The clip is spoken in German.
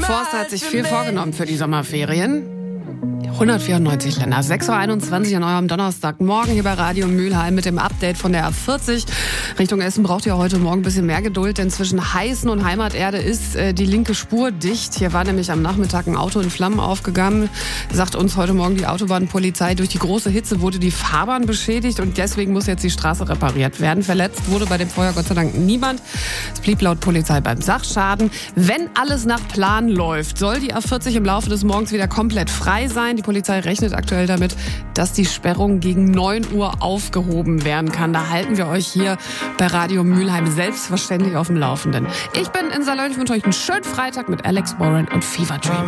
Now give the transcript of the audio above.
Forster hat sich viel vorgenommen für die Sommerferien. 194 Länder, 6.21 Uhr an eurem Donnerstagmorgen hier bei Radio Mülheim mit dem Update von der A40. Richtung Essen braucht ihr heute Morgen ein bisschen mehr Geduld, denn zwischen Heißen und Heimaterde ist die linke Spur dicht. Hier war nämlich am Nachmittag ein Auto in Flammen aufgegangen. Sagt uns heute Morgen die Autobahnpolizei, durch die große Hitze wurde die Fahrbahn beschädigt und deswegen muss jetzt die Straße repariert werden. Verletzt wurde bei dem Feuer Gott sei Dank niemand. Es blieb laut Polizei beim Sachschaden. Wenn alles nach Plan läuft, soll die A40 im Laufe des Morgens wieder komplett frei sein. Die Polizei rechnet aktuell damit, dass die Sperrung gegen 9 Uhr aufgehoben werden kann. Da halten wir euch hier bei Radio Mülheim selbstverständlich auf dem Laufenden. Ich bin in Salon, ich wünsche euch einen schönen Freitag mit Alex Warren und Fever Dream.